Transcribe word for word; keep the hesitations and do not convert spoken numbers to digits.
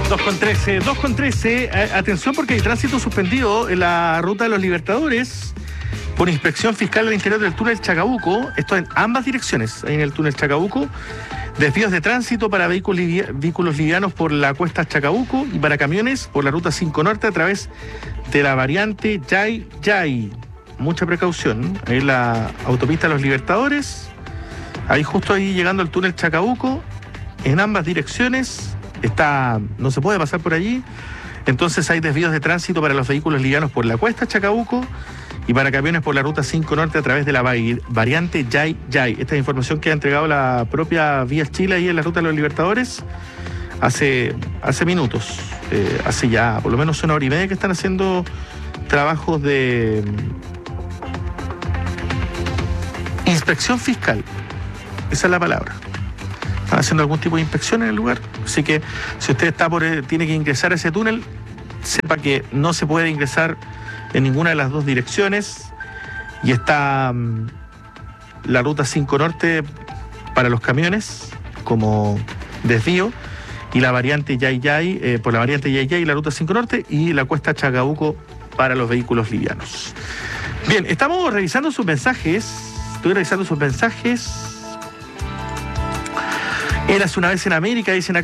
dos con trece, dos con trece. Atención porque hay tránsito suspendido en la ruta de los Libertadores por inspección fiscal al interior del túnel Chacabuco. Esto en ambas direcciones, ahí en el túnel Chacabuco. Desvíos de tránsito para vehículos, livi- vehículos livianos por la cuesta Chacabuco y para camiones por la ruta cinco Norte a través de la variante Yay Yay. Mucha precaución. Ahí la autopista de los Libertadores. Ahí justo ahí llegando al túnel Chacabuco. En ambas direcciones. Está, no se puede pasar por allí. Entonces hay desvíos de tránsito para los vehículos livianos por la cuesta Chacabuco y para camiones por la ruta cinco Norte a través de la variante Yay Yay. Esta es información que ha entregado la propia Vías Chile ahí en la ruta de los Libertadores hace, hace minutos. Eh, hace ya por lo menos una hora y media que están haciendo trabajos de inspección fiscal. Esa es la palabra. Están haciendo algún tipo de inspección en el lugar. Así que si usted está por tiene que ingresar a ese túnel, sepa que no se puede ingresar en ninguna de las dos direcciones. Y está um, la ruta cinco Norte para los camiones como desvío y la variante Yay Yay, eh, por la variante Yay Yay y la ruta cinco Norte y la cuesta Chacabuco para los vehículos livianos. Bien, estamos revisando sus mensajes. Estoy revisando sus mensajes. Eras una vez en América, dicen acá.